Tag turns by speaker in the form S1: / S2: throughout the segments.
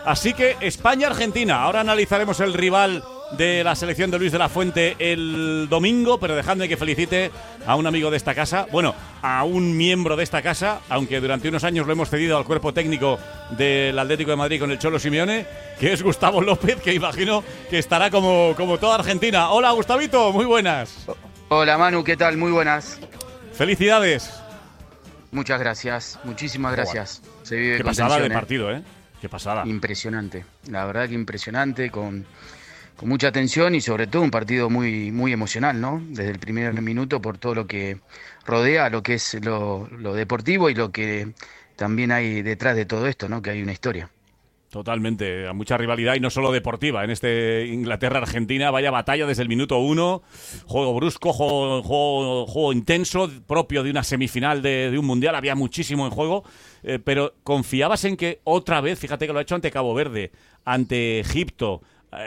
S1: Así que España-Argentina. Ahora analizaremos el rival de la selección de Luis de la Fuente el domingo, pero dejadme que felicite a un amigo de esta casa, bueno, a un miembro de esta casa, aunque durante unos años lo hemos cedido al cuerpo técnico del Atlético de Madrid con el Cholo Simeone, que es Gustavo López, que imagino que estará como toda Argentina. Hola, Gustavito, muy buenas.
S2: Hola, Manu, ¿qué tal? Muy buenas.
S1: Felicidades.
S2: Muchas gracias, muchísimas gracias. Se vive
S1: Qué
S2: con
S1: pasada
S2: tensión,
S1: de partido, ¿eh? Qué pasada.
S2: Impresionante, la verdad que impresionante, con mucha tensión y sobre todo un partido muy, muy emocional, ¿no? Desde el primer minuto por todo lo que rodea, lo que es lo deportivo y lo que también hay detrás de todo esto, ¿no? Que hay una historia.
S1: Totalmente, a mucha rivalidad y no solo deportiva. En este Inglaterra-Argentina, vaya batalla desde el minuto 1. Juego brusco, juego intenso, propio de una semifinal de un mundial. Había muchísimo en juego, pero confiabas en que otra vez, fíjate que lo ha hecho ante Cabo Verde, ante Egipto,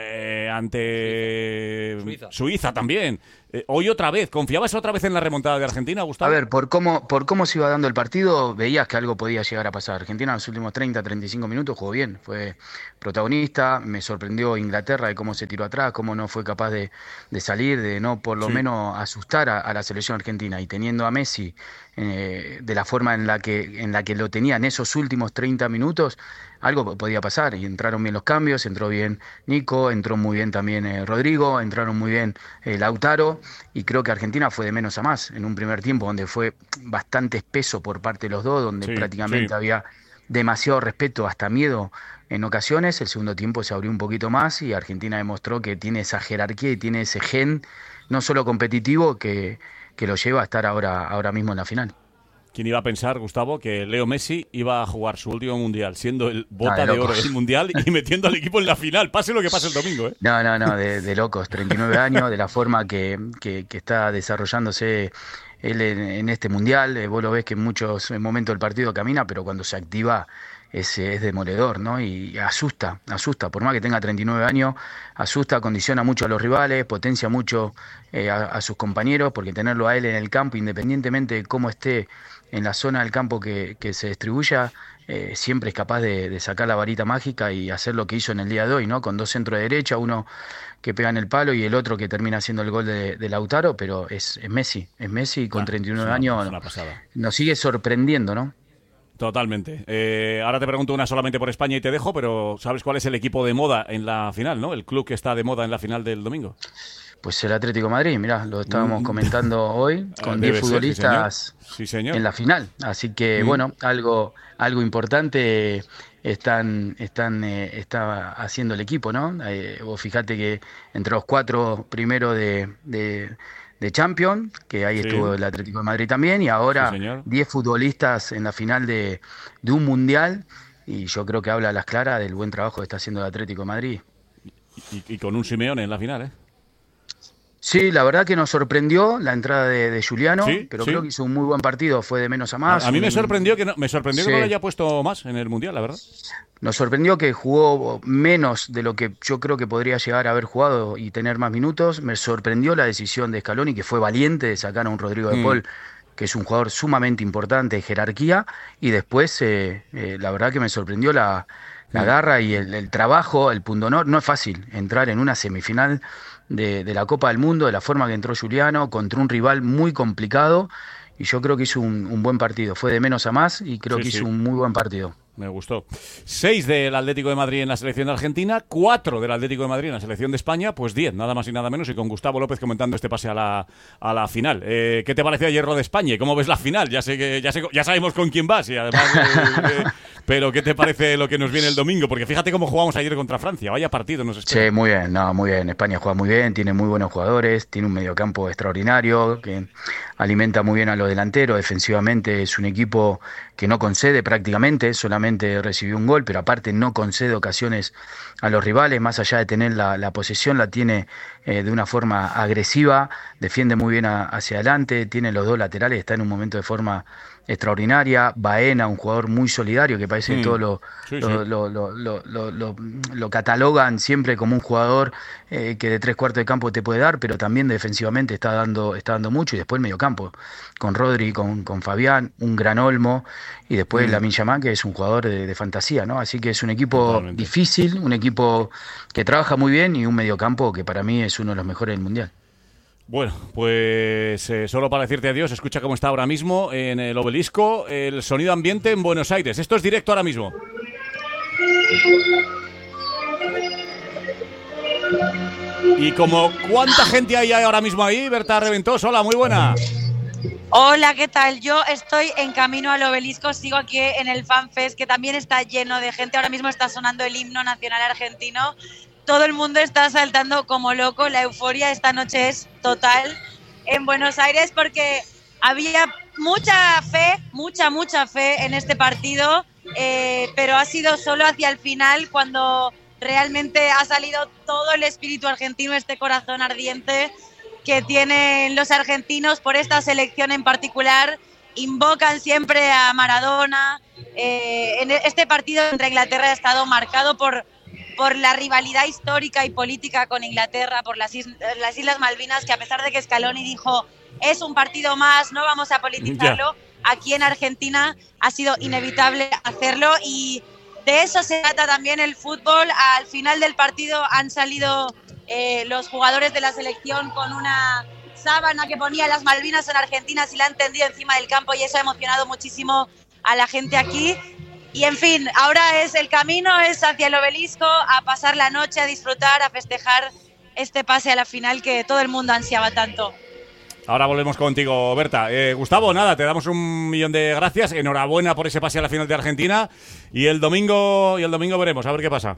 S1: ante Suiza también. Hoy otra vez, ¿confiabas otra vez en la remontada de Argentina, Gustavo?
S2: A ver, por cómo se iba dando el partido, veías que algo podía llegar a pasar. Argentina en los últimos 30-35 minutos jugó bien, fue protagonista. Me sorprendió Inglaterra de cómo se tiró atrás, cómo no fue capaz de salir, de no por lo menos asustar a la selección argentina. Y teniendo a Messi de la forma en la que lo tenía en esos últimos 30 minutos, algo podía pasar. Y entraron bien los cambios, entró bien Nico, entró muy bien también Rodrigo, entraron muy bien Lautaro. Y creo que Argentina fue de menos a más en un primer tiempo donde fue bastante espeso por parte de los dos, donde prácticamente había demasiado respeto, hasta miedo en ocasiones. El segundo tiempo se abrió un poquito más y Argentina demostró que tiene esa jerarquía y tiene ese gen, no solo competitivo, que lo lleva a estar ahora mismo en la final.
S1: ¿Quién iba a pensar, Gustavo, que Leo Messi iba a jugar su último mundial siendo el bota de oro del mundial y metiendo al equipo en la final? Pase lo que pase el domingo, ¿eh?
S2: No, de locos. 39 años, de la forma que está desarrollándose él en este mundial. Vos lo ves que en muchos momentos del partido camina, pero cuando se activa es demoledor, ¿no? Y asusta. Por más que tenga 39 años, asusta, condiciona mucho a los rivales, potencia mucho a sus compañeros, porque tenerlo a él en el campo, independientemente de cómo esté en la zona del campo que se distribuya, siempre es capaz de sacar la varita mágica y hacer lo que hizo en el día de hoy, ¿no? Con dos centros de derecha, uno que pega en el palo y el otro que termina haciendo el gol de Lautaro, pero es Messi con 39 años nos sigue sorprendiendo, ¿no?
S1: Totalmente. Ahora te pregunto una solamente por España y te dejo, pero ¿sabes cuál es el equipo de moda en la final, no? El club que está de moda en la final del domingo.
S2: Pues el Atlético de Madrid, mirá, lo estábamos comentando hoy, con 10 futbolistas
S1: sí, señor.
S2: En la final. Así que, bueno, algo importante está haciendo el equipo, ¿no? Vos fijate que entre los 4 primeros de Champions, que ahí estuvo el Atlético de Madrid también, y ahora 10 futbolistas en la final de un mundial, y yo creo que habla a las claras del buen trabajo que está haciendo el Atlético de Madrid.
S1: Y con un Simeone en la final, ¿eh?
S2: Sí, la verdad que nos sorprendió la entrada de Giuliano, pero creo que hizo un muy buen partido, fue de menos a más.
S1: A mí me sorprendió que no le haya puesto más en el Mundial, la verdad.
S2: Nos sorprendió que jugó menos de lo que yo creo que podría llegar a haber jugado y tener más minutos. Me sorprendió la decisión de Scaloni, que fue valiente de sacar a un Rodrigo de Paul, que es un jugador sumamente importante de jerarquía, y después la verdad que me sorprendió la garra y el trabajo, el pundonor. No es fácil entrar en una semifinal de la Copa del Mundo de la forma que entró Giuliano, contra un rival muy complicado, y yo creo que hizo un buen partido. Fue de menos a más y creo que hizo un muy buen partido.
S1: Me gustó. 6 del Atlético de Madrid en la selección de Argentina, 4 del Atlético de Madrid en la selección de España, pues 10, nada más y nada menos, y con Gustavo López comentando este pase a la final. ¿Qué te pareció ayer lo de España y cómo ves la final? Ya sabemos con quién vas y además... pero ¿qué te parece lo que nos viene el domingo? Porque fíjate cómo jugamos ayer contra Francia, vaya partido nos espera.
S2: Sí, muy bien. España juega muy bien, tiene muy buenos jugadores, tiene un mediocampo extraordinario que alimenta muy bien a los delanteros. Defensivamente es un equipo que no concede prácticamente, solamente recibió un gol, pero aparte no concede ocasiones a los rivales. Más allá de tener la posesión, la tiene de una forma agresiva, defiende muy bien hacia adelante, tiene los dos laterales, está en un momento de forma extraordinaria. Baena, un jugador muy solidario que parece que todos lo catalogan siempre como un jugador que de 3/4 de campo te puede dar, pero también defensivamente está dando mucho. Y después el mediocampo con Rodri, con Fabián, un gran Olmo, y después Lamine Yamal, que es un jugador de fantasía, ¿no? Así que es un equipo difícil, un equipo que trabaja muy bien y un mediocampo que para mí es uno de los mejores del Mundial.
S1: Bueno, pues solo para decirte adiós, escucha cómo está ahora mismo en el Obelisco el sonido ambiente en Buenos Aires. Esto es directo ahora mismo. Y como cuánta gente hay ahora mismo ahí, Berta Reventós, hola, muy buena.
S3: Hola, ¿qué tal? Yo estoy en camino al Obelisco, sigo aquí en el FanFest, que también está lleno de gente. Ahora mismo está sonando el himno nacional argentino. Todo el mundo está saltando como loco. La euforia esta noche es total en Buenos Aires porque había mucha fe en este partido, pero ha sido solo hacia el final cuando realmente ha salido todo el espíritu argentino, este corazón ardiente que tienen los argentinos por esta selección en particular. Invocan siempre a Maradona. Este partido entre Inglaterra ha estado marcado por la rivalidad histórica y política con Inglaterra, por las Islas Malvinas, que a pesar de que Scaloni dijo es un partido más, no vamos a politizarlo, aquí en Argentina ha sido inevitable hacerlo, y de eso se trata también el fútbol. Al final del partido han salido los jugadores de la selección con una sábana que ponía las Malvinas en Argentina, y la han tendido encima del campo, y eso ha emocionado muchísimo a la gente aquí. Y en fin, ahora el camino es hacia el Obelisco, a pasar la noche, a disfrutar, a festejar este pase a la final que todo el mundo ansiaba tanto.
S1: Ahora volvemos contigo, Berta. Gustavo, nada, te damos 1.000.000 de gracias. Enhorabuena por ese pase a la final de Argentina. Y el domingo veremos, a ver qué pasa.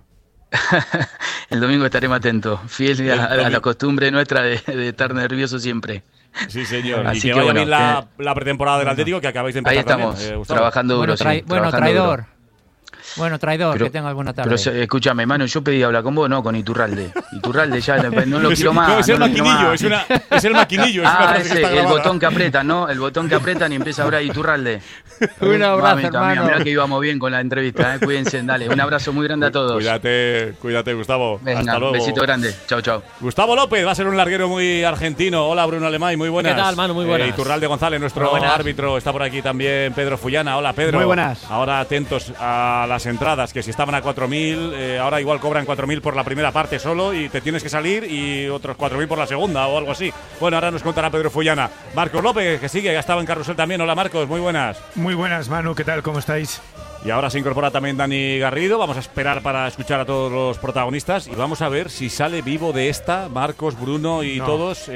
S2: El domingo estaremos atentos, fiel a la costumbre nuestra de estar nervioso siempre.
S1: Sí, señor.
S2: Así
S1: y que
S2: que
S1: vaya
S2: bueno,
S1: bien la pretemporada del Atlético, que acabáis de empezar.
S2: Ahí estamos,
S1: también,
S2: trabajando duro.
S4: Traidor.
S2: Duro.
S4: Bueno, traidor,
S2: pero,
S4: que tengas buena tarde.
S2: Pero escúchame, Manu, yo pedí hablar con vos, no con Iturralde. Iturralde ya no lo quiero más.
S1: No, es el maquinillo, es el maquinillo.
S2: El botón que apretan, ¿no? El botón que apretan y empieza ahora Iturralde.
S4: Un abrazo, hermano.
S2: Mirá que íbamos bien con la entrevista, cuídense, dale. Un abrazo muy grande a todos.
S1: Cuídate, Gustavo.
S2: Venga, hasta luego. Besito grande. Chau.
S1: Gustavo López va a ser un larguero muy argentino. Hola, Bruno Alemán, muy buenas.
S5: ¿Qué tal, Manu? Muy buenas.
S1: Iturralde González, nuestro árbitro, está por aquí también. Pedro Fullana. Hola, Pedro.
S6: Muy buenas.
S1: Ahora atentos a las entradas, que si estaban a 4.000, ahora igual cobran 4.000 por la primera parte solo y te tienes que salir, y otros 4.000 por la segunda o algo así. Bueno, ahora nos contará Pedro Fullana. Marcos López, que sigue, ya estaba en Carrusel también. Hola, Marcos, muy buenas.
S6: Muy buenas, Manu, ¿qué tal? ¿Cómo estáis?
S1: Y ahora se incorpora también Dani Garrido. Vamos a esperar para escuchar a todos los protagonistas y vamos a ver si sale vivo de esta Marcos, Bruno y todos.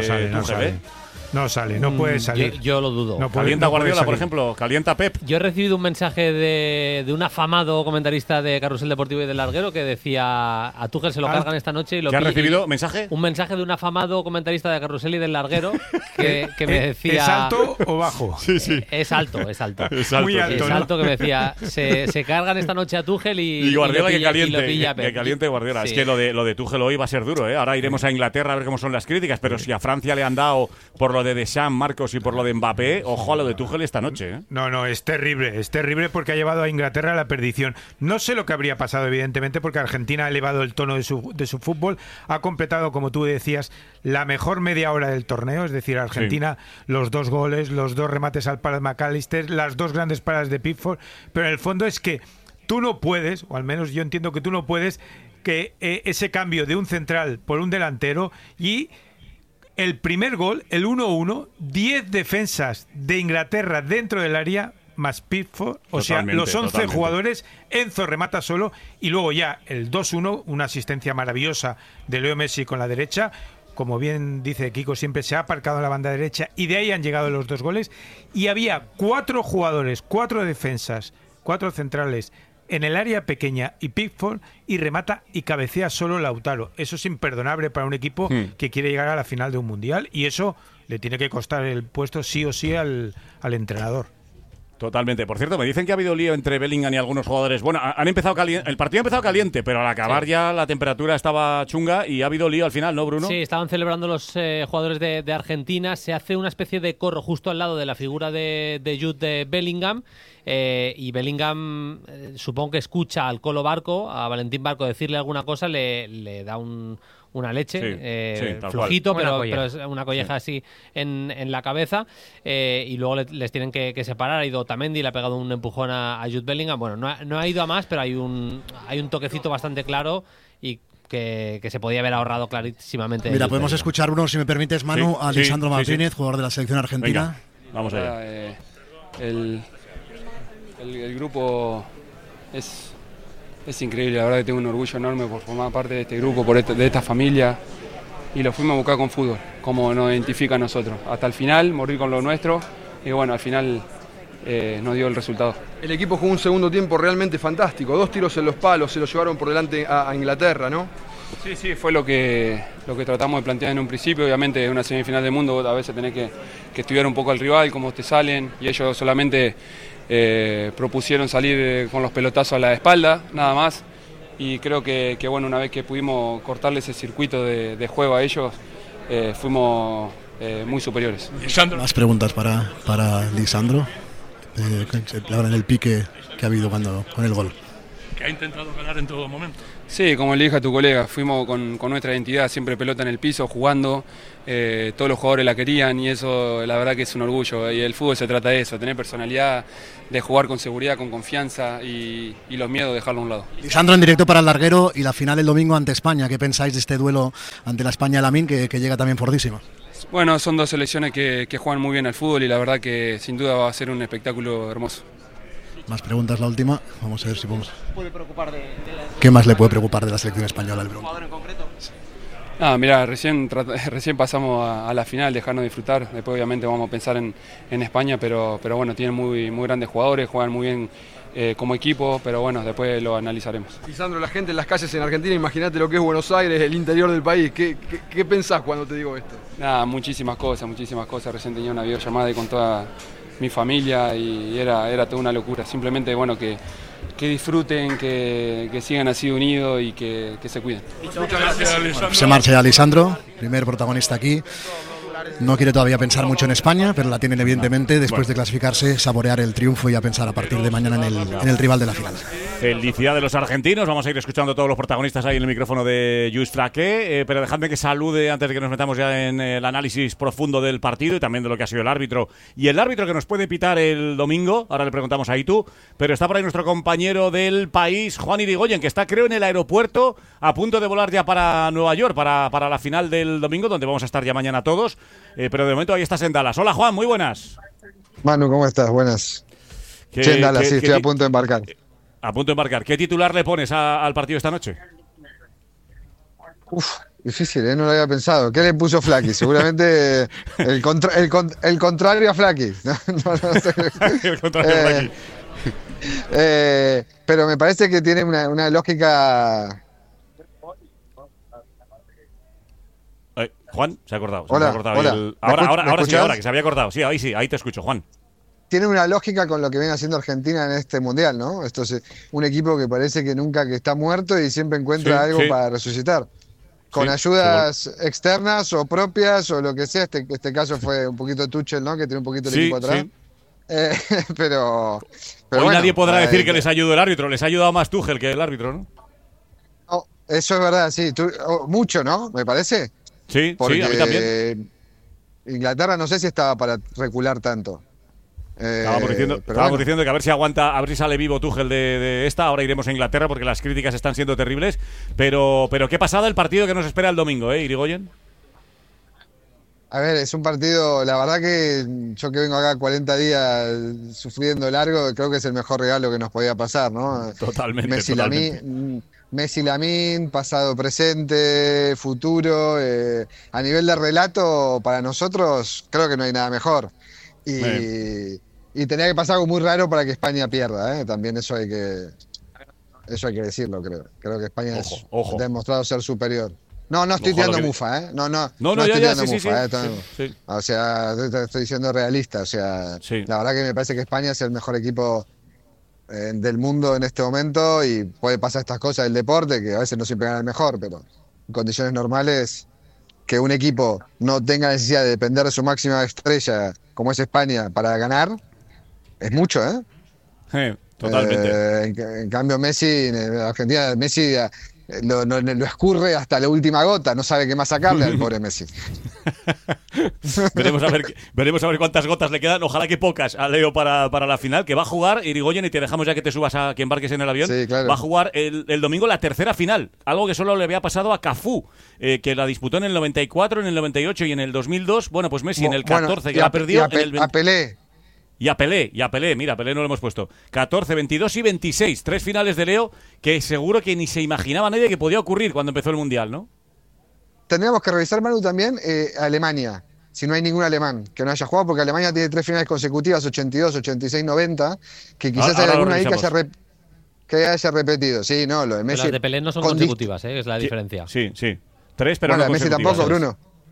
S6: No sale, no puede salir.
S5: Yo lo dudo.
S1: Calienta Guardiola, por ejemplo, calienta Pep.
S5: Yo he recibido un mensaje de un afamado comentarista de Carrusel Deportivo y del Larguero que decía: a Tuchel se lo cargan esta noche. ¿Qué
S1: has recibido? ¿Mensaje?
S5: Un mensaje de un afamado comentarista de Carrusel y del Larguero que me decía…
S6: ¿Es alto o bajo?
S1: Sí.
S5: Es alto.
S6: Muy alto,
S5: es alto, que me decía: se cargan esta noche a Tuchel y
S1: Guardiola
S5: y lo pilla
S1: que caliente Guardiola.
S5: Sí.
S1: Es que lo de Tuchel hoy va a ser duro, ¿eh? Ahora iremos a Inglaterra a ver cómo son las críticas, pero si a Francia le han dado por lo de Deschamps, Marcos, y por lo de Mbappé, ojo a lo de Tuchel esta noche, ¿eh?
S6: No, es terrible porque ha llevado a Inglaterra a la perdición. No sé lo que habría pasado, evidentemente, porque Argentina ha elevado el tono de su fútbol, ha completado, como tú decías, la mejor media hora del torneo, es decir, Argentina, los 2 goles, los 2 remates al palo de McAllister, las 2 grandes paradas de Pickford, pero en el fondo es que tú no puedes, o al menos yo entiendo que tú no puedes, que ese cambio de un central por un delantero y… El primer gol, el 1-1, 10 defensas de Inglaterra dentro del área, más Pickford, o sea, los 11 jugadores, Enzo remata solo, y luego ya el 2-1, una asistencia maravillosa de Leo Messi con la derecha, como bien dice Kiko, siempre se ha aparcado en la banda derecha, y de ahí han llegado los 2 goles, y había 4 jugadores, 4 defensas, 4 centrales, en el área pequeña y Pickford, y remata y cabecea solo Lautaro. Eso es imperdonable para un equipo que quiere llegar a la final de un mundial, y eso le tiene que costar el puesto sí o sí al entrenador.
S1: Totalmente. Por cierto, me dicen que ha habido lío entre Bellingham y algunos jugadores. Bueno, han empezado el partido ha empezado caliente, pero al acabar ya la temperatura estaba chunga y ha habido lío al final, ¿no, Bruno?
S5: Sí, estaban celebrando los jugadores de Argentina. Se hace una especie de corro justo al lado de la figura de Jude Bellingham. Y Bellingham, supongo que escucha al Colo Barco, a Valentín Barco, decirle alguna cosa, le da una leche, flojito, pero es una colleja así en la cabeza, y luego les tienen que separar. Ha ido Otamendi, le ha pegado un empujón a Jude Bellingham. Bueno, no ha ido a más, pero hay un toquecito bastante claro y que se podía haber ahorrado clarísimamente.
S7: Mira, podemos escuchar uno, si me permites, Manu, a Lisandro Martínez, jugador de la selección argentina.
S1: Venga, vamos allá.
S8: El grupo es increíble, la verdad que tengo un orgullo enorme por formar parte de este grupo, de esta familia, y lo fuimos a buscar con fútbol, como nos identifica a nosotros. Hasta el final, morir con lo nuestro, y bueno, al final nos dio el resultado.
S9: El equipo jugó un segundo tiempo realmente fantástico, 2 tiros en los palos, se los llevaron por delante a Inglaterra, ¿no?
S8: Sí, fue lo que tratamos de plantear en un principio. Obviamente en una semifinal del mundo a veces tenés que estudiar un poco al rival, cómo te salen, y ellos solamente propusieron salir con los pelotazos a la espalda, nada más, y creo que bueno, una vez que pudimos cortarle ese circuito de juego a ellos, fuimos muy superiores.
S7: Más preguntas para Lisandro, ahora en el pique que ha habido con el gol.
S10: Que ha intentado ganar en todo momento.
S8: Sí, como le dije a tu colega, fuimos con nuestra identidad, siempre pelota en el piso, jugando, todos los jugadores la querían, y eso la verdad que es un orgullo, y el fútbol se trata de eso, tener personalidad, de jugar con seguridad, con confianza, y los miedos dejarlo a un lado.
S7: Lisandro, en directo para el Larguero y la final el domingo ante España, ¿qué pensáis de este duelo ante la España Lamine, que llega también fortísima?
S8: Bueno, son dos selecciones que juegan muy bien al fútbol, y la verdad que sin duda va a ser un espectáculo hermoso.
S7: Más preguntas, la última. Vamos a ver si podemos.
S11: ¿Puede preocupar
S7: ¿Qué más le puede preocupar de la selección española al Bruno?
S11: ¿Un jugador en concreto?
S8: Mira, recién pasamos a la final, dejarnos disfrutar. Después obviamente vamos a pensar en España, pero bueno, tienen muy grandes jugadores, juegan muy bien como equipo, pero bueno, después lo analizaremos.
S9: Lisandro, la gente en las calles en Argentina, imagínate lo que es Buenos Aires, el interior del país. ¿Qué pensás cuando te digo esto?
S8: Muchísimas cosas. Recién tenía una videollamada con toda mi familia y era toda una locura. Simplemente bueno, que disfruten, que sigan así unidos y que se cuiden.
S10: Muchas gracias, Lisandro.
S7: Se marcha ya Lisandro, primer protagonista aquí. No quiere todavía pensar mucho en España, pero la tienen evidentemente después de clasificarse, saborear el triunfo y a pensar a partir de mañana en el rival de la final.
S1: Felicidad de los argentinos. Vamos a ir escuchando a todos los protagonistas ahí en el micrófono de Lluís Fraqué, pero dejadme que salude antes de que nos metamos ya en el análisis profundo del partido y también de lo que ha sido el árbitro. Y el árbitro que nos puede pitar el domingo, ahora le preguntamos a Itu, pero está por ahí nuestro compañero del país, Juan Irigoyen, que está creo en el aeropuerto a punto de volar ya para Nueva York, para la final del domingo, donde vamos a estar ya mañana todos. Pero de momento ahí estás en Dallas. Hola Juan, muy buenas.
S12: Manu, ¿cómo estás? Buenas. Sí, en Dallas, estoy a punto de embarcar.
S1: A punto de embarcar. ¿Qué titular le pones al partido esta noche?
S12: Difícil, no lo había pensado. ¿Qué le puso Flaky? Seguramente el contrario a Flaky. No sé.
S1: El contrario a Flaky.
S12: Pero me parece que tiene una lógica.
S1: Juan, se ha cortado.
S12: Hola,
S1: se ha cortado
S12: hola.
S1: Ahora sí, ahora que se había cortado. Sí, ahí te escucho, Juan.
S12: Tiene una lógica con lo que viene haciendo Argentina en este mundial, ¿no? Esto es un equipo que parece que nunca que está muerto y siempre encuentra algo para resucitar. Con ayudas externas o propias o lo que sea. Este caso fue un poquito Tuchel, ¿no? Que tiene un poquito el equipo atrás. Pero
S1: hoy
S12: bueno,
S1: nadie podrá decir que les ayudó el árbitro. Les ha ayudado más Tuchel que el árbitro, ¿no?
S12: Eso es verdad, sí. Mucho, ¿no? Me parece.
S1: Sí,
S12: porque
S1: a mí también.
S12: Inglaterra no sé si estaba para recular tanto.
S1: Estábamos diciendo que a ver si aguanta, a ver si sale vivo Tuchel de esta. Ahora iremos a Inglaterra porque las críticas están siendo terribles. Pero qué pasada el partido que nos espera el domingo, Irigoyen.
S12: A ver, es un partido, la verdad que yo que vengo acá 40 días sufriendo largo, creo que es el mejor regalo que nos podía pasar, ¿no?
S1: Totalmente.
S12: Messi Lamine, pasado, presente, futuro. A nivel de relato, para nosotros, creo que no hay nada mejor. Y tenía que pasar algo muy raro para que España pierda, ¿eh? También eso hay que decirlo, creo. Creo que España ha demostrado ser superior. No estoy tirando mufa, ¿eh? No estoy tirando mufa, sí. O sea, estoy diciendo realista. O sea, la verdad que me parece que España es el mejor equipo del mundo en este momento y puede pasar estas cosas del deporte, que a veces no siempre gana el mejor, pero en condiciones normales, que un equipo no tenga necesidad de depender de su máxima estrella, como es España, para ganar, es mucho, ¿eh?
S1: Totalmente.
S12: En cambio, Messi, en Argentina, Messi lo escurre hasta la última gota, no sabe qué más sacarle al pobre Messi.
S1: veremos a ver cuántas gotas le quedan, ojalá que pocas a Leo para la final, que va a jugar, Irigoyen, y te dejamos ya que te subas a que embarques en el avión.
S12: Sí, claro.
S1: Va a jugar el domingo la tercera final, algo que solo le había pasado a Cafú, que la disputó en el 94, en el 98 y en el 2002. Bueno, pues Messi en el 14, que la perdió,
S12: a Pelé.
S1: Y a Pelé, mira, a Pelé no lo hemos puesto. 14, 22 y 26. 3 finales de Leo que seguro que ni se imaginaba nadie que podía ocurrir cuando empezó el Mundial, ¿no?
S12: Tendríamos que revisar, Manu, también Alemania. Si no hay ningún alemán que no haya jugado, porque Alemania tiene 3 finales consecutivas, 82, 86, 90, que quizás hay alguna ahí que haya repetido. Sí, no, lo de Messi.
S5: Las de Pelé no son consecutivas, es la diferencia.
S1: Sí. 3, pero
S12: bueno,
S1: no
S12: Messi tampoco, Bruno.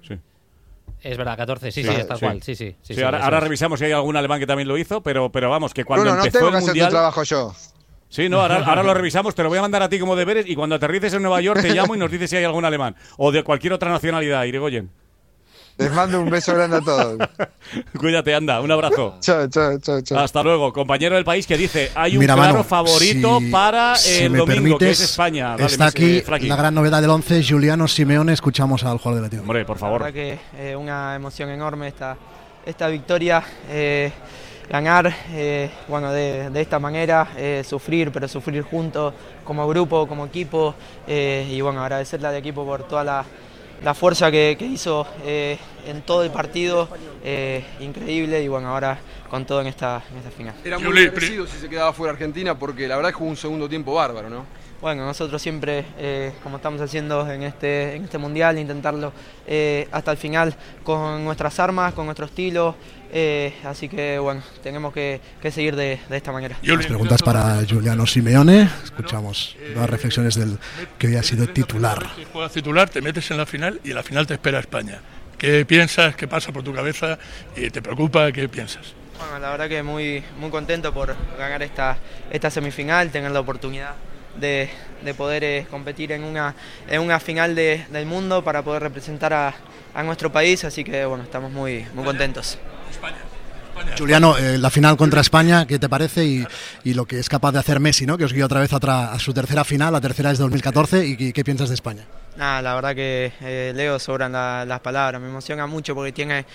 S5: Es verdad, 14, sí, es tal cual. Sí,
S1: ahora revisamos si hay algún alemán que también lo hizo, pero vamos, que cuando
S12: Bruno,
S1: empezó
S12: no tengo
S1: el
S12: que
S1: Mundial...
S12: hacer tu trabajo yo.
S1: Sí, no, ahora lo revisamos, te lo voy a mandar a ti como deberes y cuando aterrices en Nueva York te llamo y nos dices si hay algún alemán o de cualquier otra nacionalidad, Irigoyen.
S12: Les mando un beso grande a todos.
S1: Cuídate, anda, un abrazo.
S12: Chao.
S1: Hasta luego. Compañero del país que dice, hay un claro favorito para el domingo, que es España. Dale,
S7: está aquí la gran novedad del 11, Giuliano Simeone. Escuchamos al jugador de Latino.
S1: Hombre, por favor.
S11: La verdad que una emoción enorme esta victoria. Ganar de esta manera, sufrir, pero sufrir juntos, como grupo, como equipo. Y bueno, agradecerle al equipo por toda la fuerza que hizo en todo el partido, increíble, y bueno, ahora con todo en esta final.
S9: Era muy merecido si se quedaba fuera Argentina, porque la verdad es que jugó un segundo tiempo bárbaro, ¿no?
S11: Bueno, nosotros siempre, como estamos haciendo en este Mundial, intentarlo hasta el final con nuestras armas, con nuestro estilo, así que bueno, tenemos que seguir de esta manera.
S7: Las preguntas para Giuliano Simeone. Escuchamos las reflexiones del que hoy ha sido titular.
S10: Si juegas titular, te metes en la final y en la final te espera España. ¿Qué piensas? ¿Qué pasa por tu cabeza? ¿Te preocupa? ¿Qué piensas?
S11: Bueno, la verdad que muy contento por ganar esta semifinal, tener la oportunidad de poder competir en una final del mundo para poder representar a nuestro país, así que bueno, estamos muy contentos.
S10: España.
S7: Giuliano, la final contra España, ¿qué te parece? Y lo que es capaz de hacer Messi, ¿no? Que os guió otra vez a su tercera final, la tercera es 2014, ¿y qué piensas de España?
S11: La verdad que Leo sobran las palabras, me emociona mucho porque tiene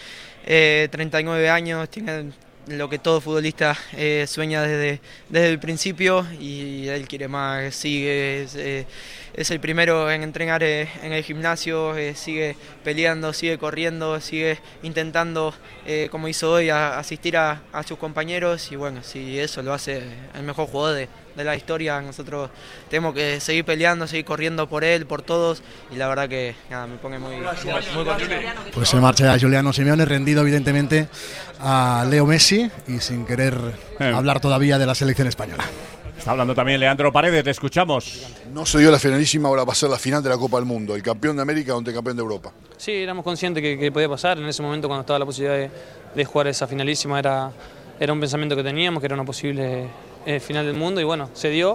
S11: 39 años, tiene lo que todo futbolista sueña desde el principio, y él quiere más, sigue, es el primero en entrenar en el gimnasio, sigue peleando, sigue corriendo, sigue intentando, como hizo hoy, asistir a sus compañeros, y bueno, si eso lo hace el mejor jugador de la historia, nosotros tenemos que seguir peleando, seguir corriendo por él, por todos, y la verdad que me pone muy contento.
S7: Pues se marcha Giuliano Simeone, rendido evidentemente a Leo Messi y sin querer hablar todavía de la selección española.
S1: Está hablando también Leandro Paredes, le escuchamos.
S13: No se dio la finalísima, ahora va a ser la final de la Copa del Mundo, el campeón de América contra el campeón de Europa.
S14: Sí, éramos conscientes que podía pasar, en ese momento cuando estaba la posibilidad de jugar esa finalísima era un pensamiento que teníamos, que era una posible final del mundo, y bueno, se dio.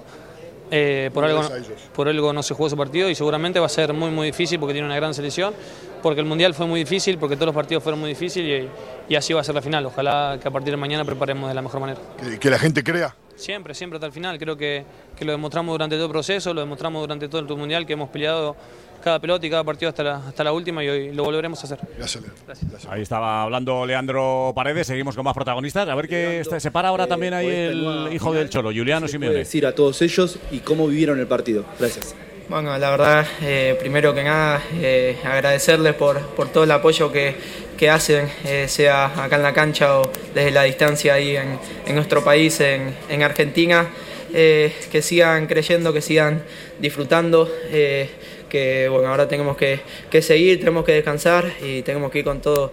S14: Por algo no se jugó ese partido y seguramente va a ser muy difícil porque tiene una gran selección, porque el Mundial fue muy difícil, porque todos los partidos fueron muy difíciles y así va a ser la final. Ojalá que a partir de mañana preparemos de la mejor manera.
S13: Que la gente crea.
S14: Siempre hasta el final. Creo que lo demostramos durante todo el proceso, lo demostramos durante todo el Mundial, que hemos peleado cada pelota y cada partido hasta la última, y hoy lo volveremos a hacer.
S13: Gracias.
S1: Ahí estaba hablando Leandro Paredes, seguimos con más protagonistas. A ver qué se para ahora también ahí el hijo del Cholo, Giuliano Simeone.
S15: Decir a todos ellos y cómo vivieron el partido. Gracias.
S11: Bueno, la verdad, primero que nada, agradecerles por todo el apoyo que hacen, sea acá en la cancha o desde la distancia ahí en nuestro país, en Argentina, que sigan creyendo, que sigan disfrutando, que bueno, ahora tenemos que seguir, tenemos que descansar y tenemos que ir con todo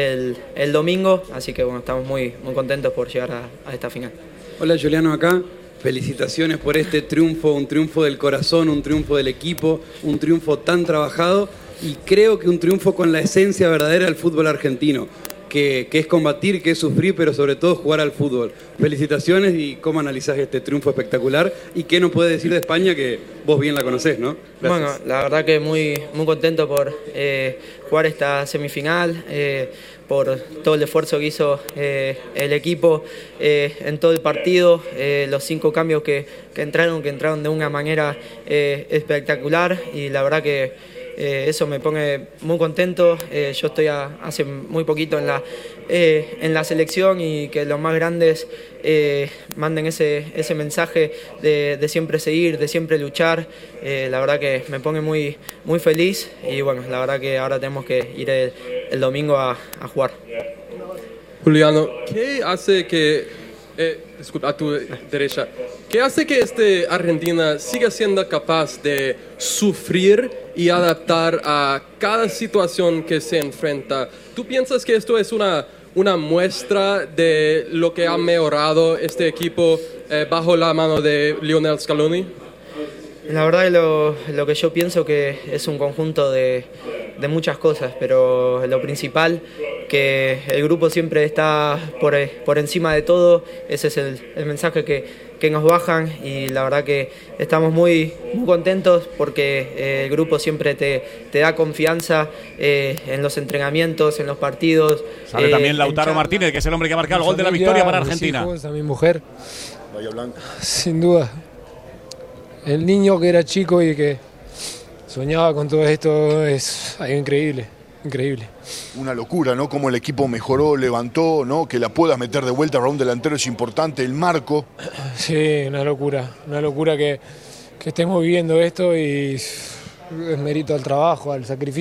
S11: el domingo, así que bueno, estamos muy contentos por llegar a esta final.
S16: Hola, Giuliano acá. felicitaciones por este triunfo, un triunfo del corazón, un triunfo del equipo, un triunfo tan trabajado y creo que un triunfo con la esencia verdadera del fútbol argentino, que es combatir, que es sufrir, pero sobre todo jugar al fútbol. Felicitaciones y cómo analizás este triunfo espectacular y qué nos puedes decir de España, que vos bien la conocés, ¿no? Gracias.
S11: Bueno, la verdad que muy contento por jugar esta semifinal, por todo el esfuerzo que hizo el equipo en todo el partido, los 5 cambios que entraron de una manera espectacular y la verdad que eso me pone muy contento. Yo estoy hace muy poquito en la selección y que los más grandes manden ese mensaje de siempre seguir, de siempre luchar. La verdad que me pone muy feliz y bueno, la verdad que ahora tenemos que ir el domingo a jugar.
S17: Juliano, ¿qué hace que, disculpa, a tu derecha, qué hace que Argentina siga siendo capaz de sufrir y adaptar a cada situación que se enfrenta? ¿Tú piensas que esto es una muestra de lo que ha mejorado este equipo bajo la mano de Lionel Scaloni?
S11: La verdad que lo que yo pienso que es un conjunto de muchas cosas, pero lo principal, que el grupo siempre está por encima de todo, ese es el mensaje que nos bajan y la verdad que estamos muy contentos porque el grupo siempre te da confianza en los entrenamientos, en los partidos.
S1: Sale también Lautaro Martínez, que es el hombre que ha marcado el gol de la victoria para Argentina.
S18: Mis hijos, a mi mujer.
S13: Bahía Blanca.
S18: Sin duda. El niño que era chico y que soñaba con todo esto es algo increíble. Increíble.
S13: Una locura, ¿no? Cómo el equipo mejoró, levantó, ¿no? Que la puedas meter de vuelta para un delantero es importante, el marco.
S18: Sí, una locura que estemos viviendo esto y es mérito al trabajo, al sacrificio.